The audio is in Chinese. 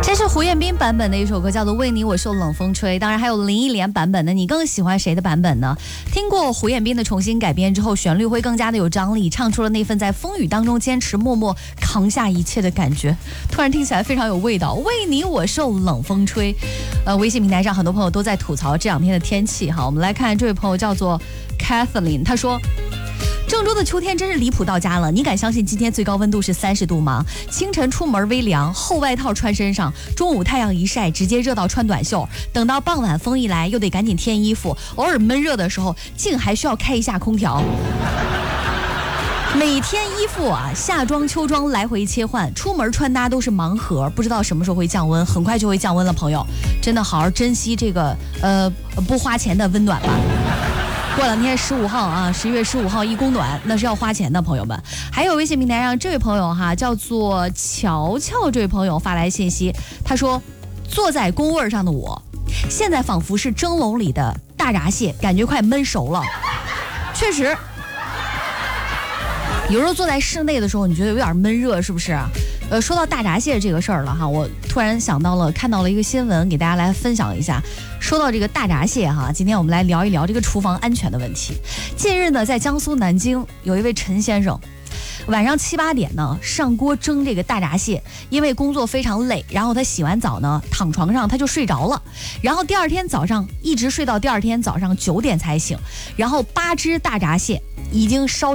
这是胡彦斌版本的一首歌，叫做《为你我受冷风吹》。当然还有林忆莲版本的，你更喜欢谁的版本呢？听过胡彦斌的重新改编之后，旋律会更加的有张力，唱出了那份在风雨当中坚持默默扛下一切的感觉，突然听起来非常有味道。为你我受冷风吹。微信平台上很多朋友都在吐槽这两天的天气哈。我们来看这位朋友叫做 Kathleen， 他说，郑州的秋天真是离谱到家了，你敢相信今天最高温度是30度吗？清晨出门微凉，厚外套穿身上，中午太阳一晒直接热到穿短袖，等到傍晚风一来又得赶紧添衣服，偶尔闷热的时候竟还需要开一下空调。每天衣服啊，夏装秋装来回切换，出门穿搭都是盲盒，不知道什么时候会降温，很快就会降温了，朋友，真的好好珍惜这个不花钱的温暖吧。过两天15号啊，11月15号一供暖，那是要花钱的，朋友们。还有微信平台上这位朋友哈，叫做乔乔，这位朋友发来信息，他说，坐在工位上的我，现在仿佛是蒸笼里的大闸蟹，感觉快焖熟了。确实，有时候坐在室内的时候，你觉得有点闷热，是不是？说到大闸蟹这个事儿了哈，我突然想到了，看到了一个新闻，给大家来分享一下。说到这个大闸蟹哈，今天我们来聊一聊这个厨房安全的问题。近日呢，在江苏南京有一位陈先生，晚上7、8点呢上锅蒸这个大闸蟹，因为工作非常累，然后他洗完澡呢躺床上他就睡着了，然后第二天早上一直睡到第二天早上9点才醒，然后8只大闸蟹已经烧